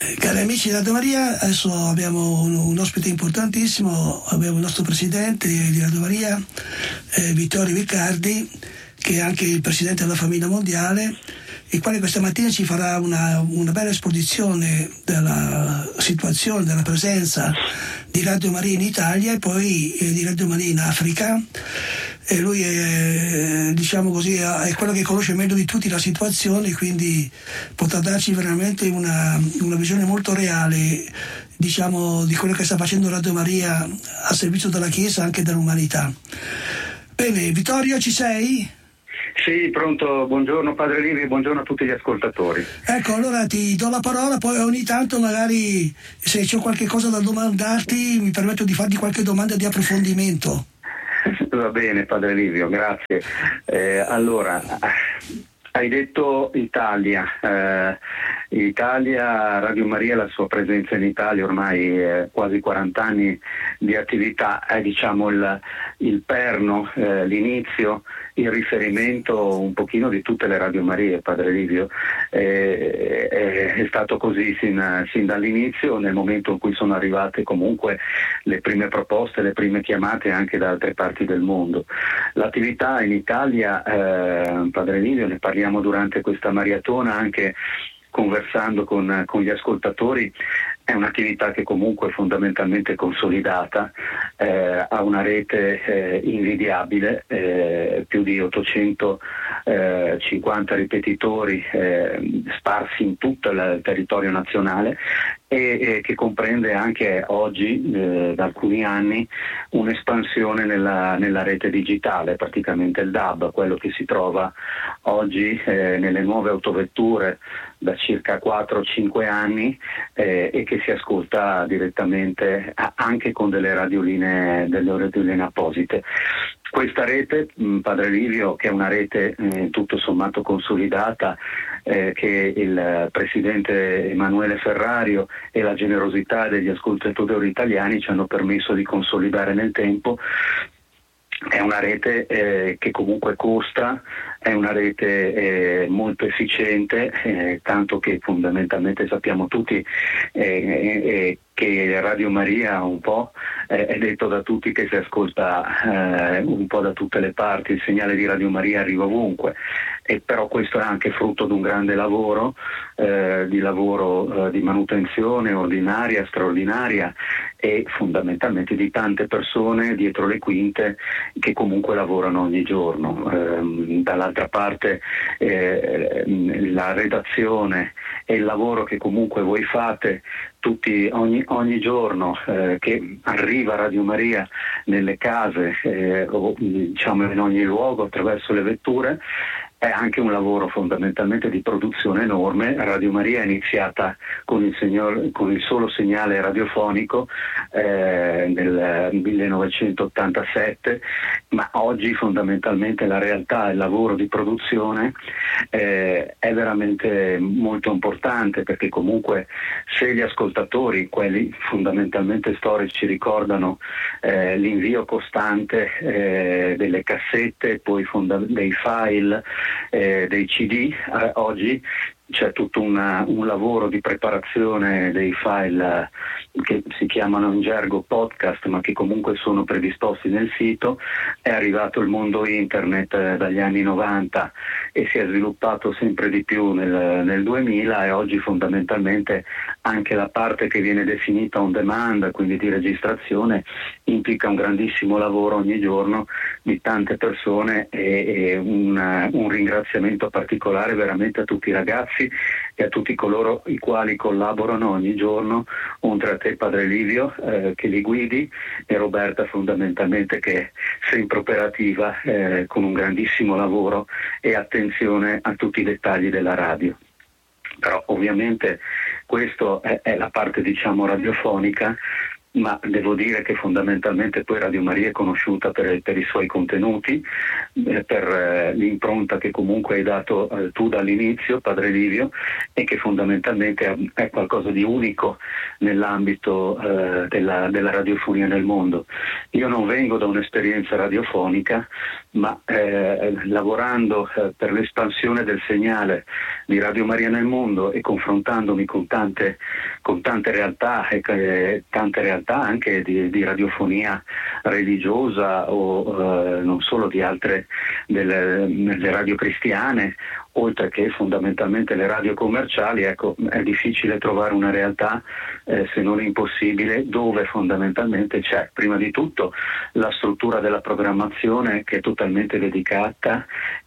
Cari amici di Radio Maria, adesso abbiamo un ospite importantissimo, abbiamo il nostro presidente di Radio Maria, Vittorio Riccardi, che è anche il presidente della Famiglia Mondiale, il quale questa mattina ci farà una bella esposizione della situazione, della presenza di Radio Maria in Italia e poi di Radio Maria in Africa. E lui è, diciamo così, è quello che conosce meglio di tutti la situazione, quindi potrà darci veramente una visione molto reale, diciamo, di quello che sta facendo Radio Maria a servizio della Chiesa e anche dell'umanità. Bene, Vittorio, ci sei? Sì, pronto, buongiorno Padre Livio, buongiorno a tutti gli ascoltatori. Ecco, allora ti do la parola, poi ogni tanto magari se c'è qualche cosa da domandarti mi permetto di farti qualche domanda di approfondimento. Va bene Padre Livio, grazie. Allora, hai detto Italia, Radio Maria, la sua presenza in Italia ormai quasi 40 anni di attività, è diciamo il perno, l'inizio, il riferimento un pochino di tutte le Radio Marie, Padre Livio. È stato così sin dall'inizio, nel momento in cui sono arrivate comunque le prime proposte, le prime chiamate anche da altre parti del mondo. L'attività in Italia, Padre Livio, ne parliamo durante questa maratona anche conversando con gli ascoltatori, è un'attività che comunque è fondamentalmente consolidata, ha una rete invidiabile, più di 850 ripetitori sparsi in tutto il territorio nazionale e che comprende anche oggi, da alcuni anni, un'espansione nella rete digitale, praticamente il DAB, quello che si trova oggi nelle nuove autovetture da circa 4-5 anni e che si ascolta direttamente anche con delle radioline apposite. Questa rete, Padre Livio, che è una rete tutto sommato consolidata, che il Presidente Emanuele Ferrario e la generosità degli ascoltatori italiani ci hanno permesso di consolidare nel tempo, è una rete che comunque costa, è una rete molto efficiente, tanto che fondamentalmente sappiamo tutti che Radio Maria un po' è detto da tutti che si ascolta un po' da tutte le parti, il segnale di Radio Maria arriva ovunque, e però questo è anche frutto di un grande lavoro, di manutenzione ordinaria, straordinaria, e fondamentalmente di tante persone dietro le quinte che comunque lavorano ogni giorno. Dall'altra parte la redazione e il lavoro che comunque voi fate ogni giorno, che arriva Radio Maria nelle case o diciamo in ogni luogo attraverso le vetture, è anche un lavoro fondamentalmente di produzione enorme. Radio Maria è iniziata con il solo segnale radiofonico nel 1987, ma oggi fondamentalmente la realtà, il lavoro di produzione è veramente molto importante, perché comunque se gli ascoltatori, quelli fondamentalmente storici, ricordano l'invio costante delle cassette, poi dei file, dei CD, oggi c'è tutto un lavoro di preparazione dei file che si chiamano in gergo podcast, ma che comunque sono predisposti nel sito. È arrivato il mondo internet dagli anni 90 e si è sviluppato sempre di più nel 2000, e oggi fondamentalmente anche la parte che viene definita on demand, quindi di registrazione, implica un grandissimo lavoro ogni giorno di tante persone, e un ringraziamento particolare veramente a tutti i ragazzi e a tutti coloro i quali collaborano ogni giorno, oltre a te Padre Livio che li guidi, e Roberta fondamentalmente che è sempre operativa con un grandissimo lavoro e attenzione a tutti i dettagli della radio. Però ovviamente questo è la parte diciamo radiofonica, ma devo dire che fondamentalmente poi Radio Maria è conosciuta per i suoi contenuti, per l'impronta che comunque hai dato tu dall'inizio, Padre Livio, e che fondamentalmente è qualcosa di unico nell'ambito della radiofonia nel mondo. Io non vengo da un'esperienza radiofonica, ma lavorando per l'espansione del segnale di Radio Maria nel mondo e confrontandomi con tante realtà, tante realtà anche di radiofonia religiosa o non solo di altre delle radio cristiane, oltre che fondamentalmente le radio commerciali, ecco, è difficile trovare una realtà, se non impossibile, dove fondamentalmente c'è prima di tutto la struttura della programmazione che è totalmente dedicata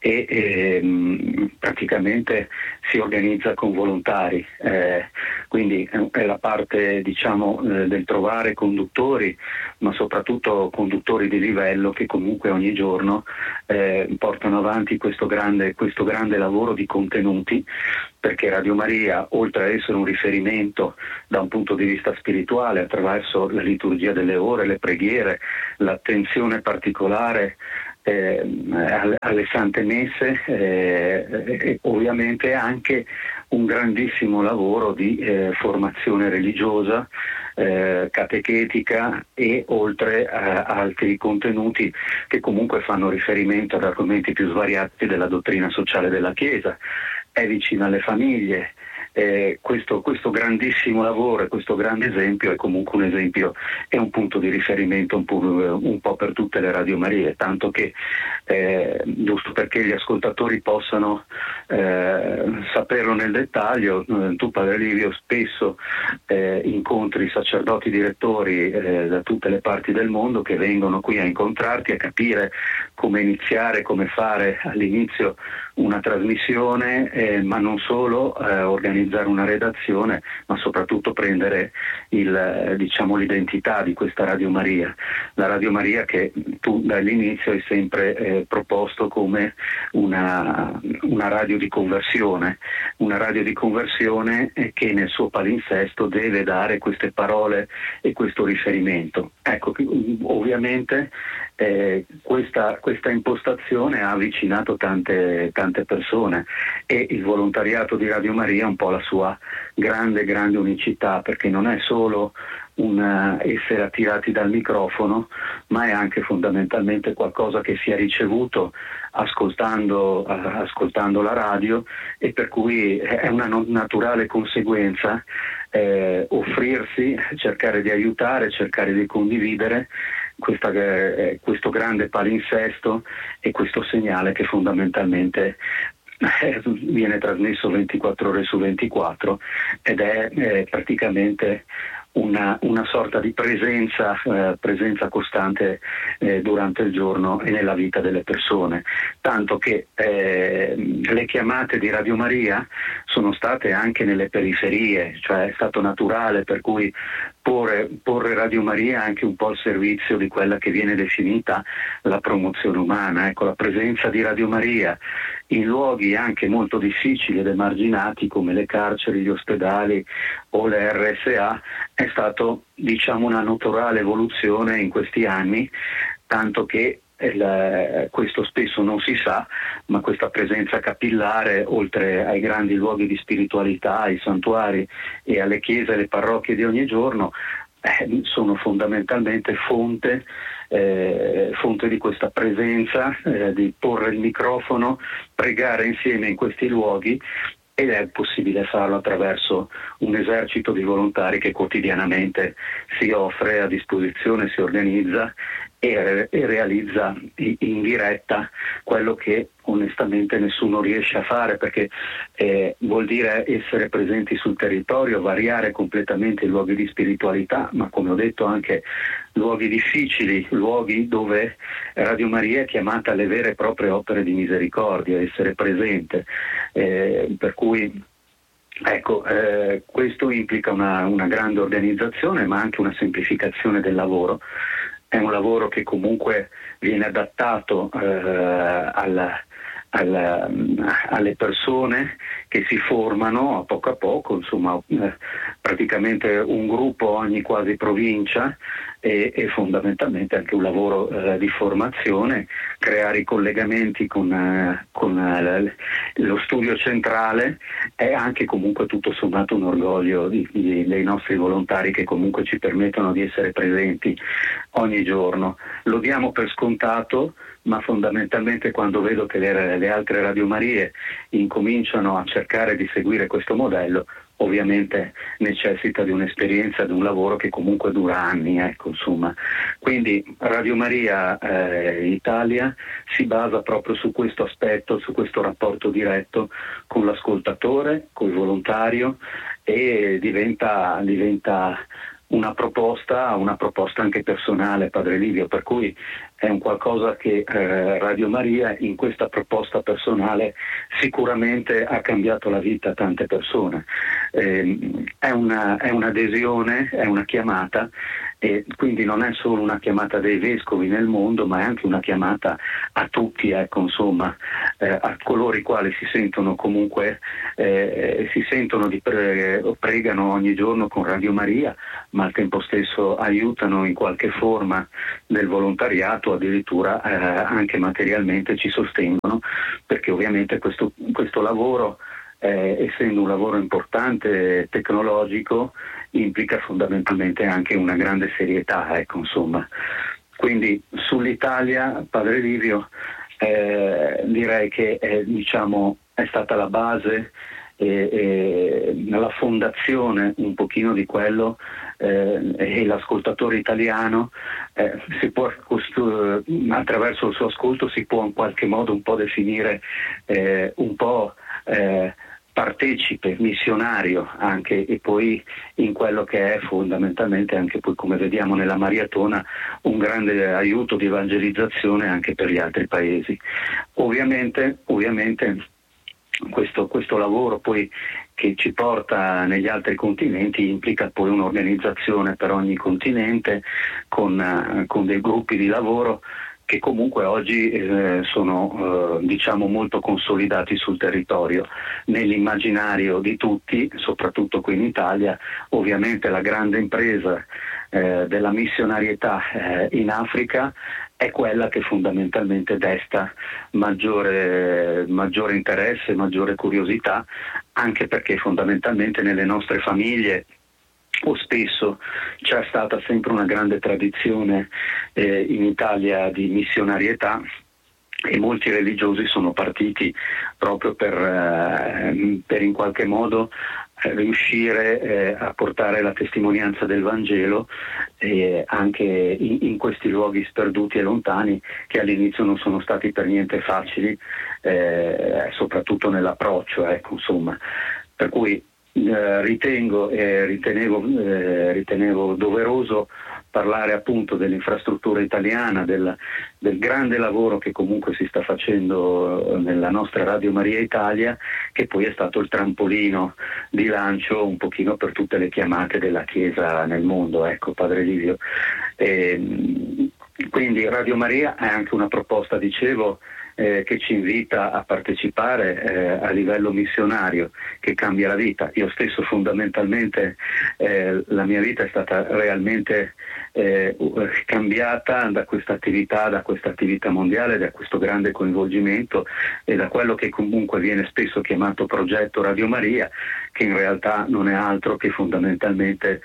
e praticamente si organizza con volontari, quindi è la parte del trovare conduttori, ma soprattutto conduttori di livello che comunque ogni giorno portano avanti questo grande lavoro di contenuti, perché Radio Maria, oltre ad essere un riferimento da un punto di vista spirituale attraverso la liturgia delle ore, le preghiere, l'attenzione particolare alle sante messe, e ovviamente anche un grandissimo lavoro di formazione religiosa, catechetica, e oltre a altri contenuti che comunque fanno riferimento ad argomenti più svariati della dottrina sociale della Chiesa. È vicina alle famiglie. Questo grandissimo lavoro e questo grande esempio è comunque un esempio e un punto di riferimento un po' per tutte le Radio Marie, tanto che giusto perché gli ascoltatori possano saperlo nel dettaglio, tu Padre Livio spesso incontri sacerdoti direttori da tutte le parti del mondo che vengono qui a incontrarti, a capire come iniziare, come fare all'inizio una trasmissione, ma non solo organizzare una redazione, ma soprattutto prendere l'identità di questa Radio Maria. La Radio Maria che tu dall'inizio hai sempre proposto come una radio di conversione, che nel suo palinsesto deve dare queste parole e questo riferimento. Ecco, ovviamente questa impostazione ha avvicinato tante persone, e il volontariato di Radio Maria è un po' la sua grande unicità, perché non è solo un essere attirati dal microfono, ma è anche fondamentalmente qualcosa che si è ricevuto ascoltando la radio, e per cui è una naturale conseguenza offrirsi, cercare di aiutare, cercare di condividere questo grande palinsesto e questo segnale che fondamentalmente viene trasmesso 24 ore su 24 ed è praticamente una sorta di presenza costante durante il giorno e nella vita delle persone, tanto che le chiamate di Radio Maria sono state anche nelle periferie, cioè è stato naturale per cui porre Radio Maria anche un po' al servizio di quella che viene definita la promozione umana. Ecco, la presenza di Radio Maria in luoghi anche molto difficili ed emarginati come le carceri, gli ospedali o le RSA è stato, una naturale evoluzione in questi anni, tanto che questo spesso non si sa, ma questa presenza capillare, oltre ai grandi luoghi di spiritualità, ai santuari e alle chiese e alle parrocchie di ogni giorno, sono fondamentalmente fonte di questa presenza, di porre il microfono, pregare insieme in questi luoghi, ed è possibile farlo attraverso un esercito di volontari che quotidianamente si offre a disposizione, si organizza e realizza in diretta quello che onestamente nessuno riesce a fare, perché vuol dire essere presenti sul territorio, variare completamente i luoghi di spiritualità, ma come ho detto anche luoghi difficili, luoghi dove Radio Maria è chiamata alle vere e proprie opere di misericordia, essere presente, per cui ecco, questo implica una grande organizzazione, ma anche una semplificazione del lavoro. È un lavoro che comunque viene adattato alle persone che si formano a poco, insomma, praticamente un gruppo ogni quasi provincia e fondamentalmente anche un lavoro di formazione, creare i collegamenti con lo studio centrale è anche comunque tutto sommato un orgoglio dei nostri volontari che comunque ci permettono di essere presenti ogni giorno. Lo diamo per scontato, ma fondamentalmente quando vedo che le altre radiomarie incominciano a cercare di seguire questo modello, ovviamente necessita di un'esperienza, di un lavoro che comunque dura anni, ecco, insomma. Quindi Radio Maria Italia si basa proprio su questo aspetto, su questo rapporto diretto con l'ascoltatore, con il volontario, e diventa una proposta anche personale, Padre Livio, per cui è un qualcosa che Radio Maria in questa proposta personale sicuramente ha cambiato la vita a tante persone. È un'adesione, è una chiamata, e quindi non è solo una chiamata dei vescovi nel mondo, ma è anche una chiamata a tutti, ecco, insomma, a coloro i quali si sentono comunque pregano ogni giorno con Radio Maria, ma al tempo stesso aiutano in qualche forma del volontariato, addirittura anche materialmente ci sostengono, perché ovviamente questo lavoro, essendo un lavoro importante tecnologico, implica fondamentalmente anche una grande serietà, ecco, insomma. Quindi sull'Italia, Padre Livio, direi che è stata la base nella fondazione un pochino di quello, e l'ascoltatore italiano si può attraverso il suo ascolto si può in qualche modo un po' definire un po' partecipe, missionario anche, e poi in quello che è fondamentalmente anche poi, come vediamo nella Mariatona, un grande aiuto di evangelizzazione anche per gli altri paesi. Ovviamente questo lavoro poi che ci porta negli altri continenti implica poi un'organizzazione per ogni continente con dei gruppi di lavoro che comunque oggi sono molto consolidati sul territorio, nell'immaginario di tutti, soprattutto qui in Italia. Ovviamente la grande impresa della missionarietà in Africa è quella che fondamentalmente desta maggiore interesse, maggiore curiosità, anche perché fondamentalmente nelle nostre famiglie o spesso c'è stata sempre una grande tradizione in Italia di missionarietà, e molti religiosi sono partiti proprio per in qualche modo riuscire a portare la testimonianza del Vangelo anche in questi luoghi sperduti e lontani, che all'inizio non sono stati per niente facili, soprattutto nell'approccio, ecco, insomma. Per cui ritenevo doveroso parlare appunto dell'infrastruttura italiana, del grande lavoro che comunque si sta facendo nella nostra Radio Maria Italia, che poi è stato il trampolino di lancio un pochino per tutte le chiamate della Chiesa nel mondo, ecco, Padre Livio. Quindi Radio Maria è anche una proposta, dicevo, che ci invita a partecipare a livello missionario, che cambia la vita. Io stesso fondamentalmente la mia vita è stata realmente cambiata da questa attività mondiale, da questo grande coinvolgimento e da quello che comunque viene spesso chiamato progetto Radio Maria, che in realtà non è altro che fondamentalmente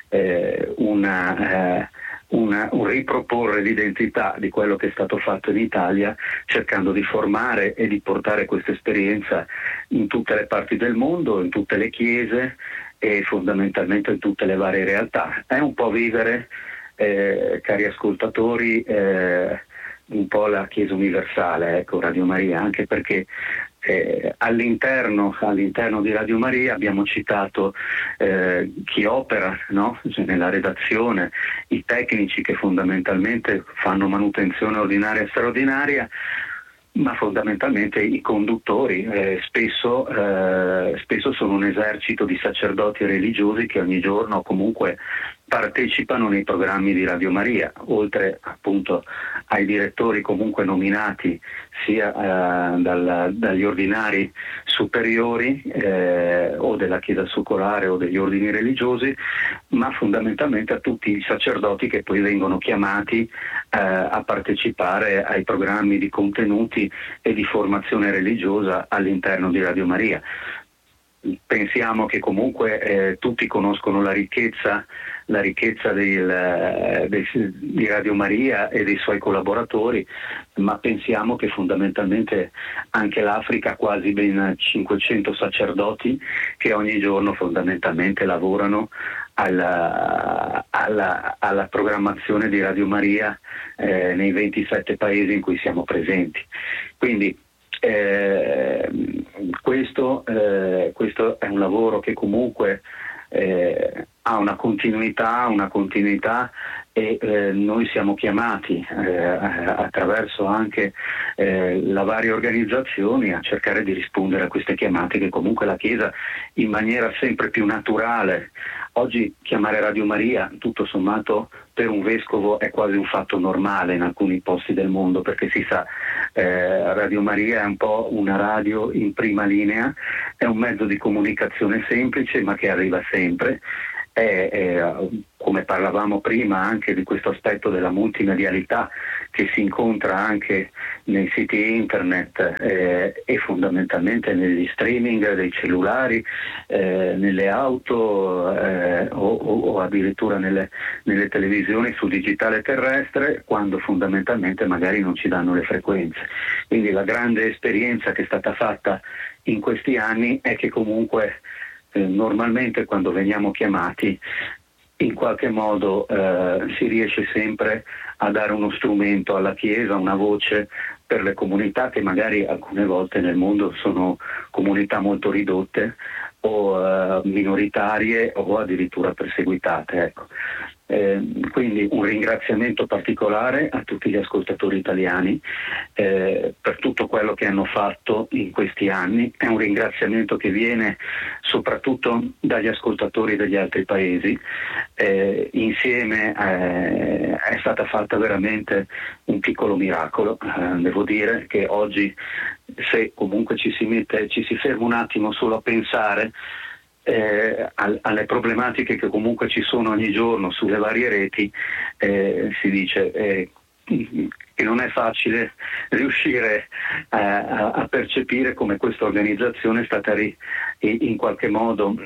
un riproporre l'identità di quello che è stato fatto in Italia, cercando di formare e di portare questa esperienza in tutte le parti del mondo, in tutte le chiese e fondamentalmente in tutte le varie realtà. È un po' vivere, cari ascoltatori, un po' la Chiesa universale, ecco, Radio Maria, anche perché all'interno di Radio Maria abbiamo citato chi opera, no? Nella redazione, i tecnici che fondamentalmente fanno manutenzione ordinaria e straordinaria, ma fondamentalmente i conduttori spesso sono un esercito di sacerdoti religiosi che ogni giorno comunque partecipano nei programmi di Radio Maria, oltre appunto ai direttori comunque nominati sia dagli ordinari superiori o della Chiesa secolare o degli ordini religiosi, ma fondamentalmente a tutti i sacerdoti che poi vengono chiamati a partecipare ai programmi di contenuti e di formazione religiosa all'interno di Radio Maria. Pensiamo che comunque tutti conoscono la ricchezza di Radio Maria e dei suoi collaboratori, ma pensiamo che fondamentalmente anche l'Africa ha quasi ben 500 sacerdoti che ogni giorno fondamentalmente lavorano alla programmazione di Radio Maria nei 27 paesi in cui siamo presenti. Quindi questo è un lavoro che comunque ha una continuità e noi siamo chiamati attraverso anche le varie organizzazioni a cercare di rispondere a queste chiamate che comunque la Chiesa in maniera sempre più naturale. Oggi chiamare Radio Maria tutto sommato per un vescovo è quasi un fatto normale in alcuni posti del mondo, perché si sa Radio Maria è un po' una radio in prima linea, è un mezzo di comunicazione semplice ma che arriva sempre. Come parlavamo prima anche di questo aspetto della multimedialità che si incontra anche nei siti internet e fondamentalmente negli streaming dei cellulari, nelle auto o addirittura nelle televisioni sul digitale terrestre, quando fondamentalmente magari non ci danno le frequenze. Quindi la grande esperienza che è stata fatta in questi anni è che comunque normalmente quando veniamo chiamati in qualche modo si riesce sempre a dare uno strumento alla Chiesa, una voce per le comunità che magari alcune volte nel mondo sono comunità molto ridotte o minoritarie o addirittura perseguitate. Ecco. Quindi un ringraziamento particolare a tutti gli ascoltatori italiani per tutto quello che hanno fatto in questi anni. È un ringraziamento che viene soprattutto dagli ascoltatori degli altri paesi. Insieme è stata fatta veramente un piccolo miracolo. Devo dire che oggi, se comunque ci si ferma un attimo solo a pensare alle problematiche che comunque ci sono ogni giorno sulle varie reti, si dice che non è facile riuscire a percepire come questa organizzazione è stata in qualche modo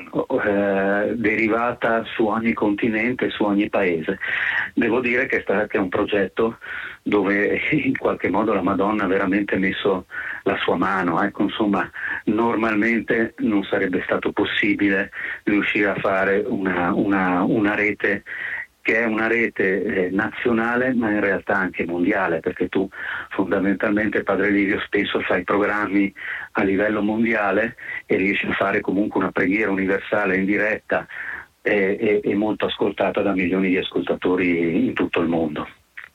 derivata su ogni continente, su ogni paese. Devo dire che è un progetto dove in qualche modo la Madonna ha veramente messo la sua mano. Ecco, insomma, normalmente non sarebbe stato possibile riuscire a fare una rete che è una rete nazionale ma in realtà anche mondiale, perché tu fondamentalmente, Padre Livio, spesso fai programmi a livello mondiale e riesci a fare comunque una preghiera universale in diretta e molto ascoltata da milioni di ascoltatori in tutto il mondo.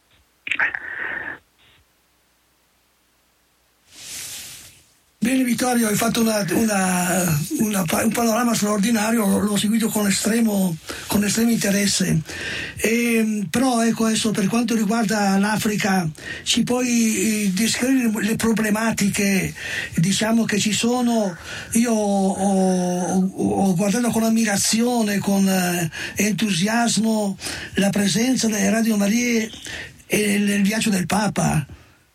Bene Vittorio, hai fatto un panorama straordinario, l'ho seguito con estremo interesse. Però ecco, adesso per quanto riguarda l'Africa, ci puoi descrivere le problematiche, diciamo, che ci sono? Io ho guardato con ammirazione, con entusiasmo la presenza delle Radio Marie e il viaggio del Papa.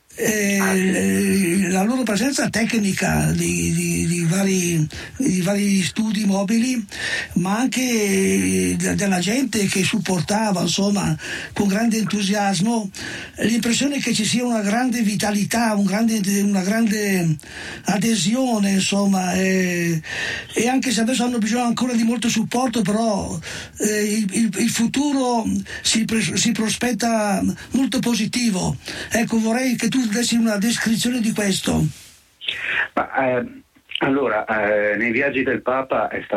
La loro presenza tecnica di vari studi mobili, ma anche della gente che supportava, insomma, con grande entusiasmo. L'impressione è che ci sia una grande vitalità, una grande adesione, insomma, e anche se adesso hanno bisogno ancora di molto supporto, però il futuro si prospetta molto positivo. Ecco, vorrei che tu dessi una descrizione di questo. Allora, nei viaggi del Papa è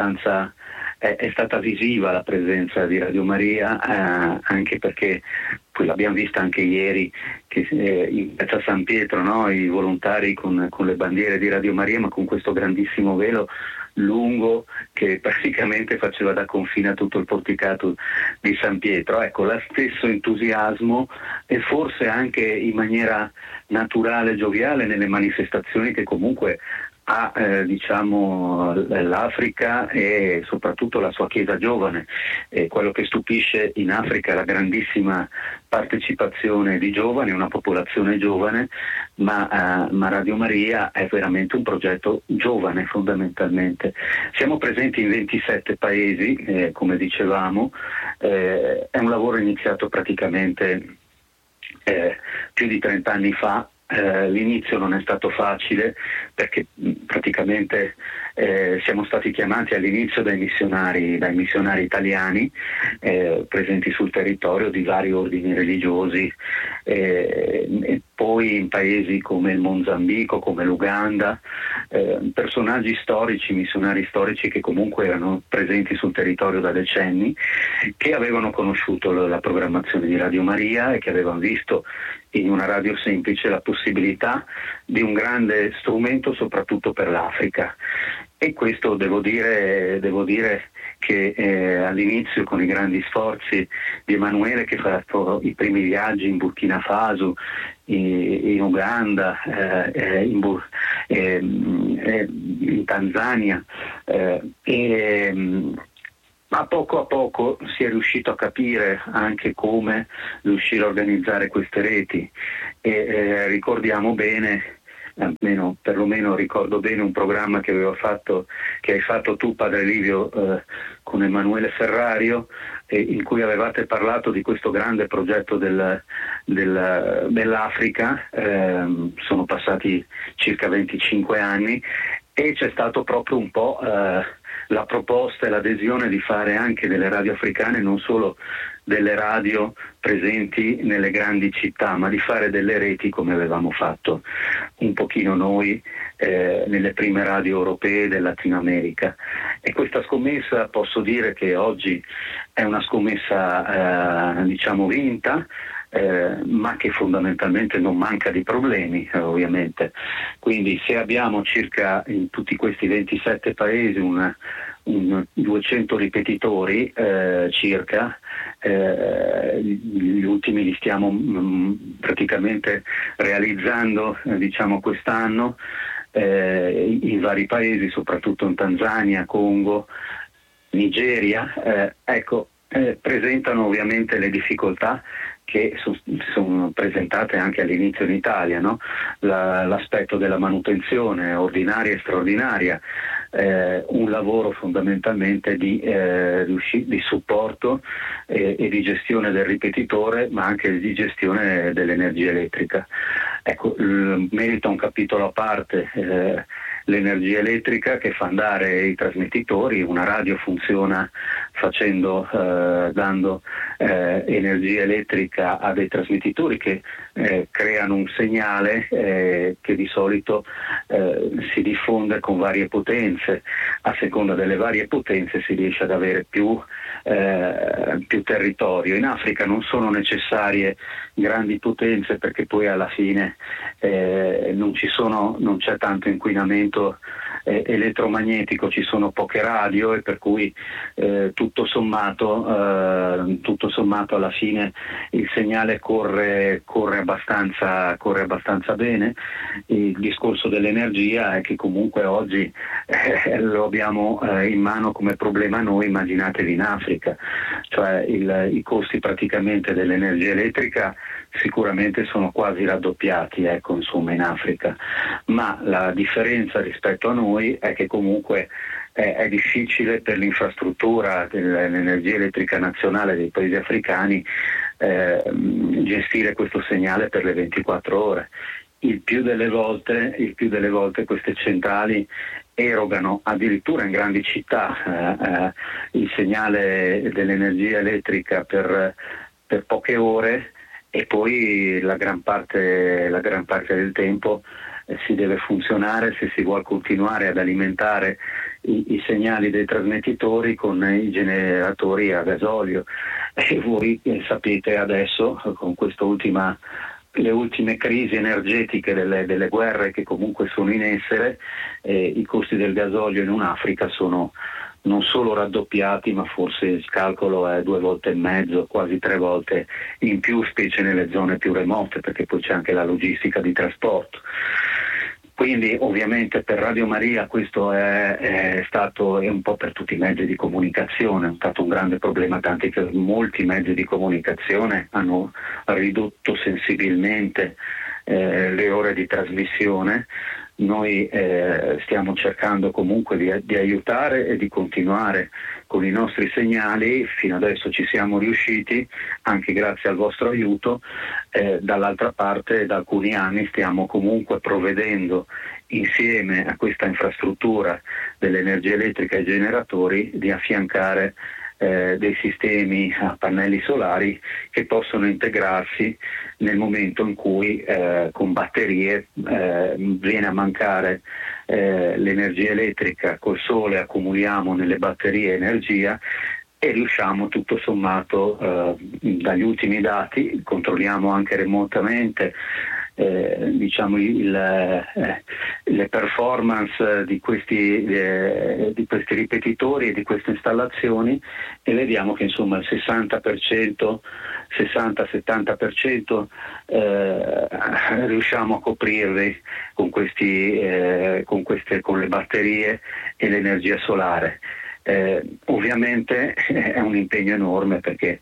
stata visiva la presenza di Radio Maria, anche perché poi l'abbiamo vista anche ieri che, in piazza San Pietro, no? I volontari con le bandiere di Radio Maria, ma con questo grandissimo velo lungo che praticamente faceva da confine a tutto il porticato di San Pietro. Ecco, lo stesso entusiasmo e forse anche in maniera naturale e gioviale nelle manifestazioni che comunque ha l'Africa e soprattutto la sua Chiesa giovane. Quello che stupisce in Africa è la grandissima partecipazione di giovani, una popolazione giovane, ma Radio Maria è veramente un progetto giovane fondamentalmente. Siamo presenti in 27 paesi, come dicevamo, è un lavoro iniziato praticamente più di 30 anni fa. L'inizio non è stato facile perché praticamente siamo stati chiamati all'inizio dai missionari italiani presenti sul territorio di vari ordini religiosi, e poi in paesi come il Mozambico, come l'Uganda, personaggi storici, missionari storici che comunque erano presenti sul territorio da decenni, che avevano conosciuto la programmazione di Radio Maria e che avevano visto in una radio semplice la possibilità di un grande strumento soprattutto per l'Africa. E questo devo dire che all'inizio, con i grandi sforzi di Emanuele, che ha fatto i primi viaggi in Burkina Faso, in Uganda, in Tanzania, ma poco a poco si è riuscito a capire anche come riuscire a organizzare queste reti e ricordiamo bene, perlomeno ricordo bene un programma che hai fatto tu, Padre Livio, con Emanuele Ferrario, in cui avevate parlato di questo grande progetto dell'Africa. Sono passati circa 25 anni e c'è stato proprio un po' la proposta e l'adesione di fare anche delle radio africane, non solo delle radio presenti nelle grandi città, ma di fare delle reti come avevamo fatto un pochino noi nelle prime radio europee del Latino America. E questa scommessa, posso dire che oggi è una scommessa vinta, ma che fondamentalmente non manca di problemi, ovviamente. Quindi se abbiamo circa in tutti questi 27 paesi un 200 ripetitori circa, gli ultimi li stiamo praticamente realizzando quest'anno in vari paesi, soprattutto in Tanzania, Congo, Nigeria, presentano ovviamente le difficoltà che sono presentate anche all'inizio in Italia, no? L'aspetto della manutenzione ordinaria e straordinaria, un lavoro fondamentalmente di supporto e di gestione del ripetitore, ma anche di gestione dell'energia elettrica. Ecco, merita un capitolo a parte l'energia elettrica, che fa andare i trasmettitori. Una radio funziona dando energia elettrica a dei trasmettitori che creano un segnale che di solito si diffonde con varie potenze. A seconda delle varie potenze si riesce ad avere più territorio. In Africa non sono necessarie grandi potenze, perché poi alla fine non c'è tanto inquinamento elettromagnetico, ci sono poche radio, e per cui tutto sommato alla fine il segnale corre abbastanza bene. Il discorso dell'energia è che comunque oggi lo abbiamo in mano come problema noi. Immaginatevi in Africa, cioè i costi praticamente dell'energia elettrica sicuramente sono quasi raddoppiati, insomma, in Africa, ma la differenza rispetto a noi è che comunque è difficile per l'infrastruttura dell'energia elettrica nazionale dei paesi africani gestire questo segnale per le 24 ore. Il più delle volte queste centrali erogano addirittura in grandi città il segnale dell'energia elettrica per poche ore, e poi la gran parte del tempo si deve funzionare, se si vuole continuare ad alimentare i segnali dei trasmettitori con i generatori a gasolio. E voi sapete adesso, con le ultime crisi energetiche delle guerre che comunque sono in essere, i costi del gasolio in Africa sono non solo raddoppiati, ma forse il calcolo è 2,5 volte, quasi 3 volte in più, specie nelle zone più remote, perché poi c'è anche la logistica di trasporto. Quindi ovviamente per Radio Maria questo è stato, e un po' per tutti i mezzi di comunicazione, è stato un grande problema, tanti che molti mezzi di comunicazione hanno ridotto sensibilmente le ore di trasmissione. Noi stiamo cercando comunque di aiutare e di continuare con i nostri segnali. Fino adesso ci siamo riusciti, anche grazie al vostro aiuto. Dall'altra parte, da alcuni anni stiamo comunque provvedendo, insieme a questa infrastruttura dell'energia elettrica ai generatori, di affiancare dei sistemi a pannelli solari che possono integrarsi nel momento in cui con batterie viene a mancare l'energia elettrica. Col sole accumuliamo nelle batterie energia e riusciamo tutto sommato, dagli ultimi dati, controlliamo anche remotamente diciamo le performance di questi ripetitori e di queste installazioni, e vediamo che insomma il 60-70% riusciamo a coprirli con le batterie e l'energia solare. Ovviamente è un impegno enorme, perché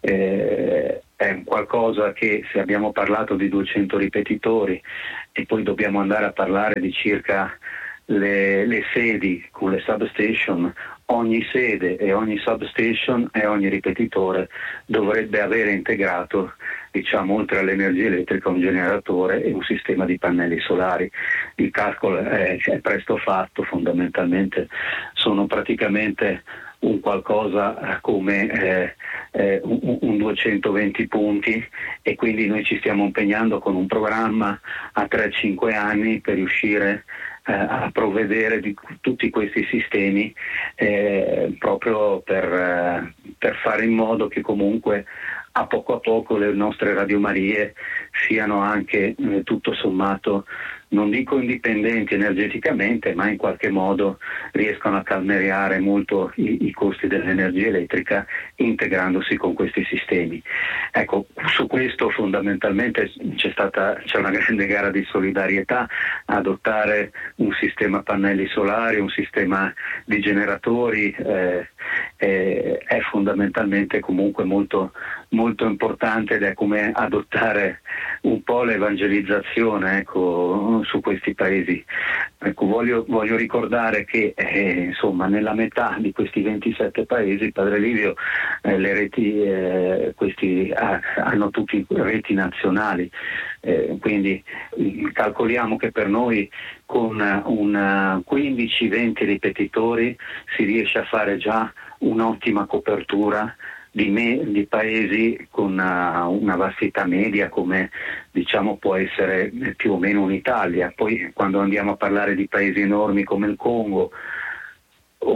è qualcosa che, se abbiamo parlato di 200 ripetitori e poi dobbiamo andare a parlare di circa le sedi con le substation, ogni sede e ogni substation e ogni ripetitore dovrebbe avere integrato, diciamo, oltre all'energia elettrica, un generatore e un sistema di pannelli solari. Il calcolo è presto fatto, fondamentalmente sono praticamente un qualcosa come un 220 punti, e quindi noi ci stiamo impegnando con un programma a 3-5 anni per riuscire a provvedere di tutti questi sistemi, proprio per fare in modo che comunque a poco le nostre radiomarie siano anche tutto sommato, non dico indipendenti energeticamente, ma in qualche modo riescono a calmierare molto i costi dell'energia elettrica, integrandosi con questi sistemi. Ecco, su questo fondamentalmente c'è una grande gara di solidarietà. Adottare un sistema pannelli solari, un sistema di generatori è fondamentalmente comunque molto, molto importante, ed è come adottare un po' l'evangelizzazione, ecco, su questi paesi. Ecco, voglio ricordare che insomma nella metà di questi 27 paesi, Padre Livio, le reti questi hanno tutti reti nazionali, quindi calcoliamo che per noi con un 15-20 ripetitori si riesce a fare già un'ottima copertura di paesi con una vastità media, come diciamo può essere più o meno un'Italia. Poi quando andiamo a parlare di paesi enormi come il Congo o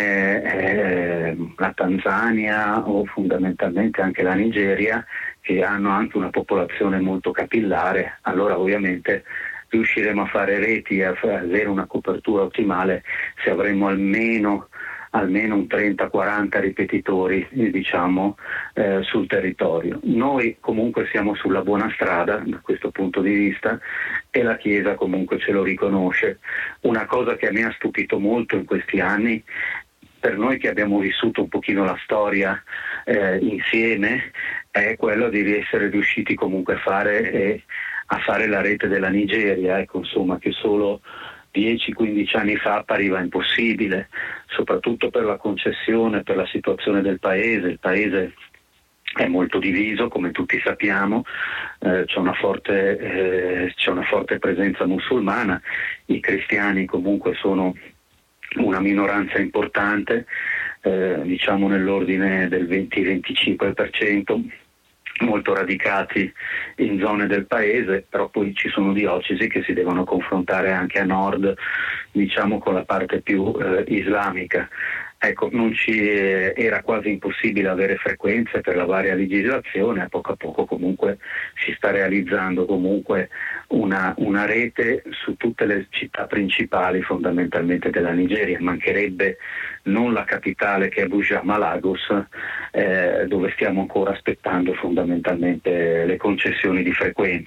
come la Tanzania o fondamentalmente anche la Nigeria, che hanno anche una popolazione molto capillare, allora ovviamente riusciremo a fare reti e a avere una copertura ottimale se avremo almeno un 30-40 ripetitori, diciamo, sul territorio. Noi comunque siamo sulla buona strada da questo punto di vista, e la Chiesa comunque ce lo riconosce. Una cosa che mi ha stupito molto in questi anni, per noi che abbiamo vissuto un pochino la storia insieme, è quello di essere riusciti comunque a fare la rete della Nigeria, ecco, insomma, che solo 10-15 anni fa appariva impossibile, soprattutto per la concessione, per la situazione del paese. Il paese è molto diviso, come tutti sappiamo, c'è una forte presenza musulmana, i cristiani comunque sono una minoranza importante, diciamo nell'ordine del 20-25%, molto radicati in zone del paese, però poi ci sono diocesi che si devono confrontare anche a nord, diciamo con la parte più islamica. Ecco, era quasi impossibile avere frequenze per la varia legislazione, a poco comunque si sta realizzando comunque una rete su tutte le città principali fondamentalmente della Nigeria. Mancherebbe non la capitale che è Abuja, ma Lagos, dove stiamo ancora aspettando fondamentalmente le concessioni di frequenza.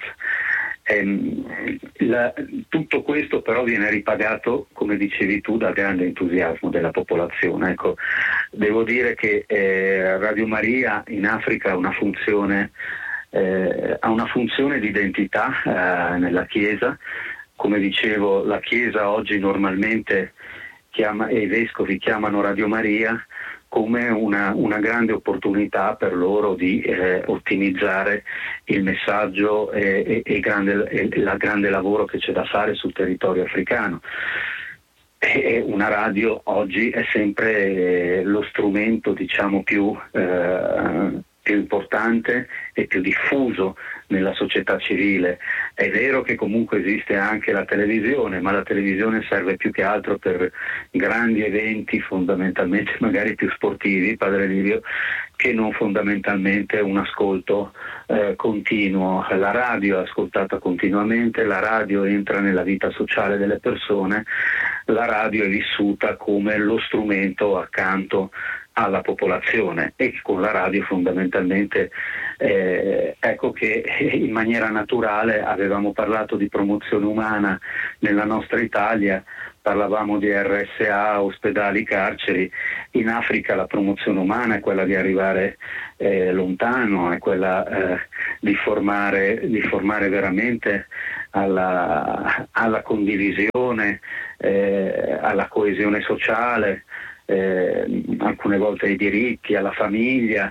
Tutto questo però viene ripagato, come dicevi tu, dal grande entusiasmo della popolazione. Ecco, devo dire che Radio Maria in Africa ha una funzione di identità nella Chiesa. Come dicevo, la Chiesa oggi normalmente e i vescovi chiamano Radio Maria come una grande opportunità per loro di ottimizzare il messaggio e il grande lavoro che c'è da fare sul territorio africano. E una radio oggi è sempre lo strumento, diciamo, più importante e più diffuso nella società civile. È vero che comunque esiste anche la televisione, ma la televisione serve più che altro per grandi eventi, fondamentalmente magari più sportivi, Padre Livio, che non fondamentalmente un ascolto continuo. La radio è ascoltata continuamente, la radio entra nella vita sociale delle persone, la radio è vissuta come lo strumento accanto alla popolazione, e con la radio fondamentalmente ecco che in maniera naturale avevamo parlato di promozione umana nella nostra Italia, parlavamo di RSA, ospedali, carceri. In Africa la promozione umana è quella di arrivare lontano, è quella di formare veramente alla condivisione, alla coesione sociale, alcune volte ai diritti, alla famiglia,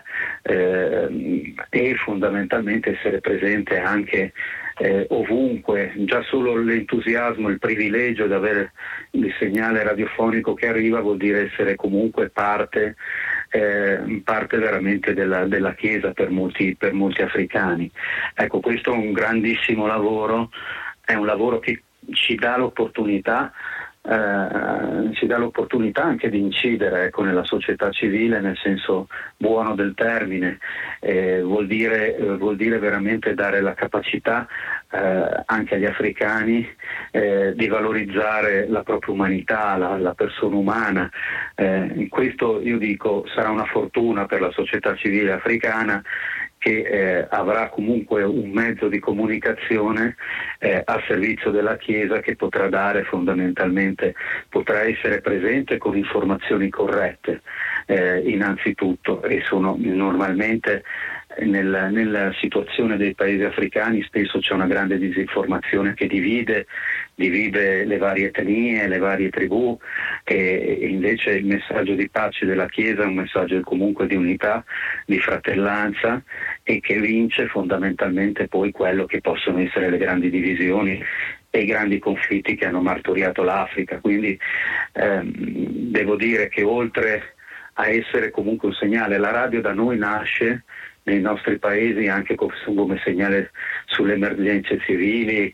e fondamentalmente essere presente anche ovunque. Già solo l'entusiasmo, il privilegio di avere il segnale radiofonico che arriva vuol dire essere comunque parte veramente della Chiesa per molti africani. Ecco, questo è un grandissimo lavoro, è un lavoro che ci dà l'opportunità anche di incidere, ecco, nella società civile nel senso buono del termine. Vuol dire veramente dare la capacità anche agli africani di valorizzare la propria umanità, la persona umana. Questo, io dico, sarà una fortuna per la società civile africana, che avrà comunque un mezzo di comunicazione al servizio della Chiesa, che potrà dare fondamentalmente, potrà essere presente con informazioni corrette innanzitutto, e sono normalmente nella situazione dei paesi africani spesso c'è una grande disinformazione che divide le varie etnie, le varie tribù, e invece il messaggio di pace della Chiesa è un messaggio comunque di unità, di fratellanza, e che vince fondamentalmente poi quello che possono essere le grandi divisioni e i grandi conflitti che hanno martoriato l'Africa. Quindi devo dire che oltre a essere comunque un segnale, la radio da noi nasce nei nostri paesi anche come segnale sulle emergenze civili,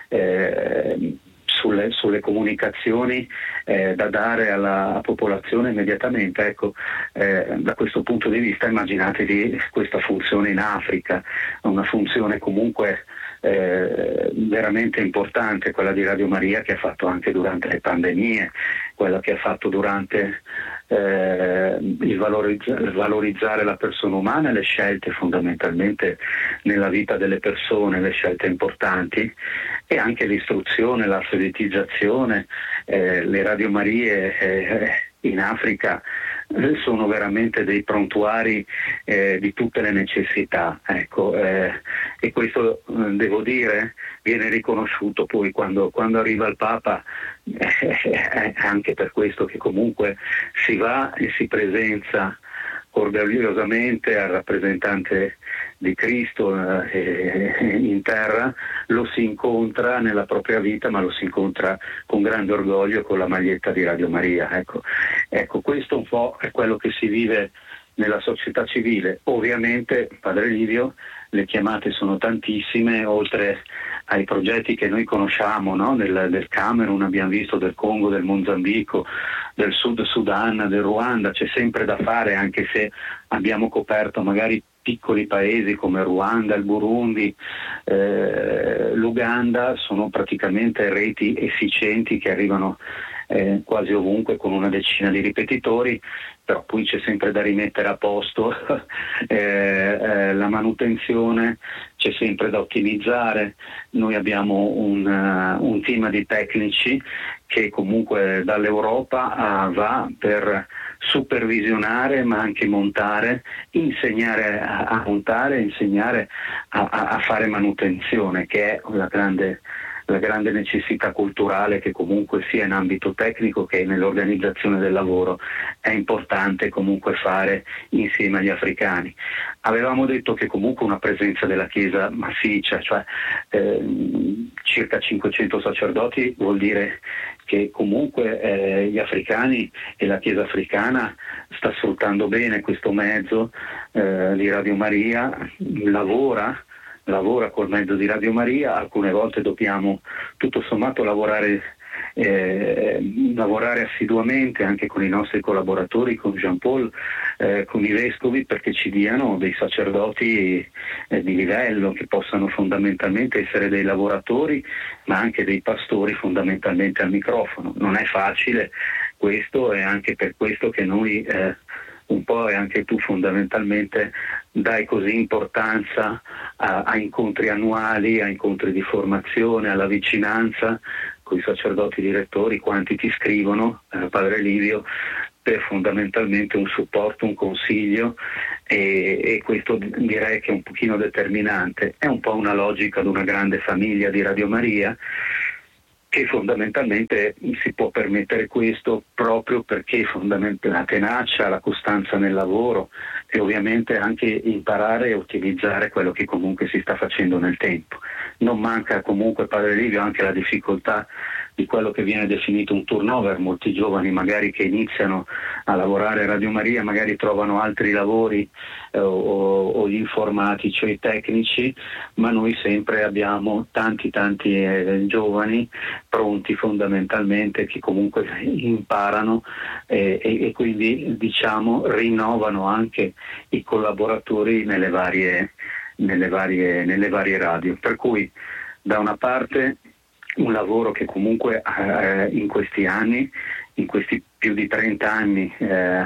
sulle comunicazioni da dare alla popolazione immediatamente. Ecco, da questo punto di vista immaginatevi questa funzione in Africa, una funzione comunque veramente importante, quella di Radio Maria, che ha fatto anche durante le pandemie, quella che ha fatto durante il valorizzare la persona umana e le scelte fondamentalmente nella vita delle persone, le scelte importanti, e anche l'istruzione, l'alfabetizzazione. Le Radio Marie in Africa sono veramente dei prontuari di tutte le necessità, ecco, e questo devo dire viene riconosciuto poi quando arriva il Papa, è anche per questo che comunque si va e si presenza orgogliosamente al rappresentante di Cristo in terra, lo si incontra nella propria vita, ma lo si incontra con grande orgoglio con la maglietta di Radio Maria. Ecco, questo un po' è quello che si vive nella società civile. Ovviamente, Padre Livio, le chiamate sono tantissime, oltre ai progetti che noi conosciamo, no? del Camerun, abbiamo visto, del Congo, del Mozambico, del Sud Sudan, del Ruanda, c'è sempre da fare, anche se abbiamo coperto magari piccoli paesi come Ruanda, il Burundi, l'Uganda, sono praticamente reti efficienti che arrivano quasi ovunque con una decina di ripetitori, però poi c'è sempre da rimettere a posto la manutenzione, c'è sempre da ottimizzare. Noi abbiamo un team di tecnici che comunque dall'Europa va per supervisionare ma anche montare, insegnare a montare, insegnare a fare manutenzione, che è la grande necessità culturale che comunque sia in ambito tecnico che nell'organizzazione del lavoro è importante comunque fare insieme agli africani. Avevamo detto che comunque una presenza della Chiesa massiccia, cioè circa 500 sacerdoti, vuol dire che comunque gli africani e la Chiesa africana sta sfruttando bene questo mezzo di Radio Maria, lavora col mezzo di Radio Maria. Alcune volte dobbiamo tutto sommato lavorare assiduamente anche con i nostri collaboratori, con Jean Paul, con i vescovi, perché ci diano dei sacerdoti di livello che possano fondamentalmente essere dei lavoratori ma anche dei pastori fondamentalmente al microfono. Non è facile questo, è anche per questo che noi un po' e anche tu fondamentalmente dai così importanza a incontri annuali, a incontri di formazione, alla vicinanza con i sacerdoti direttori, quanti ti scrivono, Padre Livio, per fondamentalmente un supporto, un consiglio, e questo direi che è un pochino determinante. È un po' una logica di una grande famiglia di Radio Maria, che fondamentalmente si può permettere questo proprio perché la tenacia, la costanza nel lavoro e ovviamente anche imparare e utilizzare quello che comunque si sta facendo nel tempo. Non manca comunque, Padre Livio, anche la difficoltà di quello che viene definito un turnover. Molti giovani magari che iniziano a lavorare a Radio Maria magari trovano altri lavori o gli informatici o i tecnici, ma noi sempre abbiamo tanti giovani pronti fondamentalmente che comunque imparano e quindi diciamo rinnovano anche i collaboratori nelle varie radio. Per cui da una parte un lavoro che comunque in questi anni, in questi più di 30 anni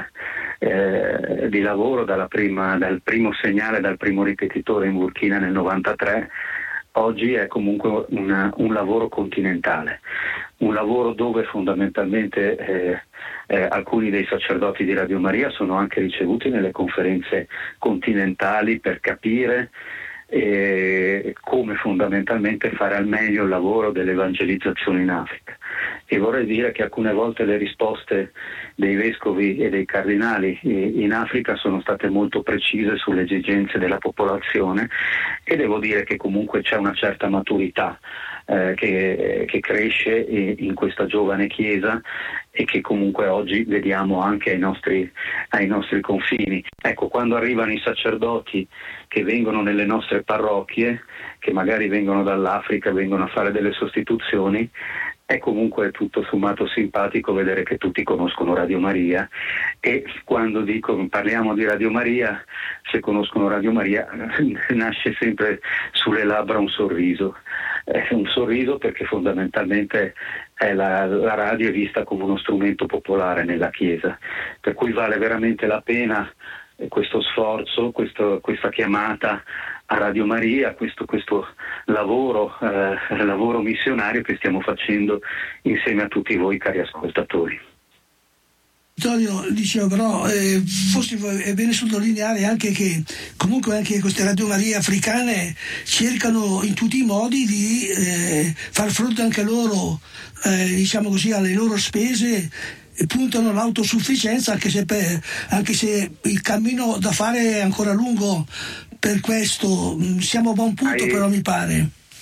di lavoro dal primo segnale, dal primo ripetitore in Burkina nel 93, oggi è comunque un lavoro continentale, un lavoro dove fondamentalmente alcuni dei sacerdoti di Radio Maria sono anche ricevuti nelle conferenze continentali per capire come fondamentalmente fare al meglio il lavoro dell'evangelizzazione in Africa. E vorrei dire che alcune volte le risposte dei vescovi e dei cardinali in Africa sono state molto precise sulle esigenze della popolazione, e devo dire che comunque c'è una certa maturità che cresce in questa giovane Chiesa e che comunque oggi vediamo anche ai nostri confini. Ecco, quando arrivano i sacerdoti che vengono nelle nostre parrocchie, che magari vengono dall'Africa, vengono a fare delle sostituzioni, è comunque tutto sommato simpatico vedere che tutti conoscono Radio Maria, e quando parliamo di Radio Maria, se conoscono Radio Maria nasce sempre sulle labbra un sorriso perché fondamentalmente la radio è vista come uno strumento popolare nella Chiesa, per cui vale veramente la pena questo sforzo, questa chiamata a Radio Maria, questo lavoro missionario che stiamo facendo insieme a tutti voi cari ascoltatori. Vittorio, dicevo però, forse è bene sottolineare anche che comunque anche queste Radio Maria africane cercano in tutti i modi di far fronte anche loro, diciamo così, alle loro spese, e puntano all'autosufficienza, anche se il cammino da fare è ancora lungo. Per questo siamo a buon punto, però mi pare.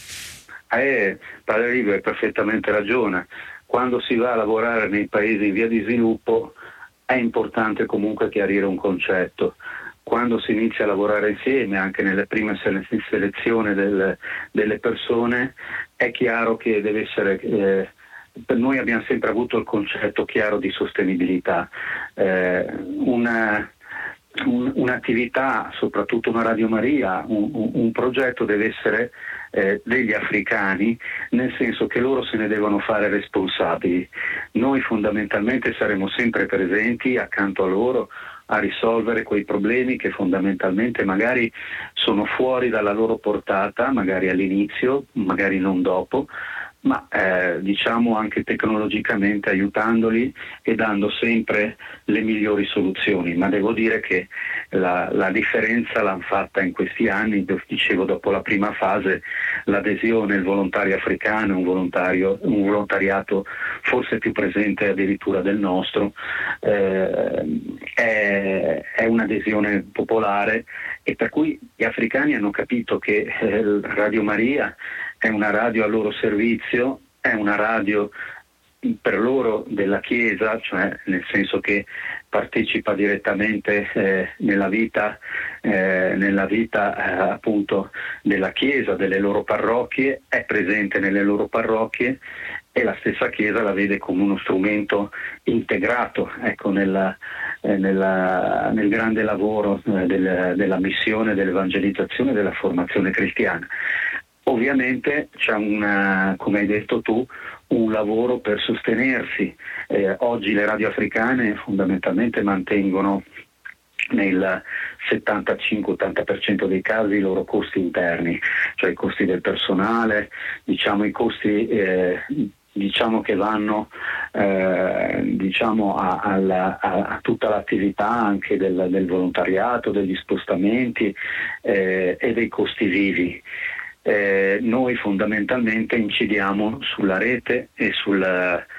Padre Livio, hai perfettamente ragione. Quando si va a lavorare nei paesi in via di sviluppo è importante comunque chiarire un concetto. Quando si inizia a lavorare insieme, anche nelle prime selezioni delle persone, è chiaro che deve essere, per noi abbiamo sempre avuto il concetto chiaro di sostenibilità. Un'attività, soprattutto una Radio Maria, un progetto deve essere degli africani, nel senso che loro se ne devono fare responsabili. Noi fondamentalmente saremo sempre presenti accanto a loro a risolvere quei problemi che fondamentalmente magari sono fuori dalla loro portata, magari all'inizio, magari non dopo, ma diciamo anche tecnologicamente aiutandoli e dando sempre le migliori soluzioni. Ma devo dire che la differenza l'hanno fatta in questi anni. Dicevo, dopo la prima fase l'adesione, il volontario africano, un volontariato forse più presente addirittura del nostro, è un'adesione popolare, e per cui gli africani hanno capito che Radio Maria è una radio a loro servizio, è una radio per loro della Chiesa, cioè nel senso che partecipa direttamente nella vita appunto della Chiesa, delle loro parrocchie, è presente nelle loro parrocchie, e la stessa Chiesa la vede come uno strumento integrato, ecco, nel grande lavoro della missione, dell'evangelizzazione e della formazione cristiana. Ovviamente c'è come hai detto tu, un lavoro per sostenersi. Oggi le radio africane fondamentalmente mantengono nel 75-80% dei casi i loro costi interni, cioè i costi del personale, diciamo i costi diciamo che vanno diciamo a tutta l'attività anche del volontariato, degli spostamenti e dei costi vivi. Noi fondamentalmente incidiamo sulla rete e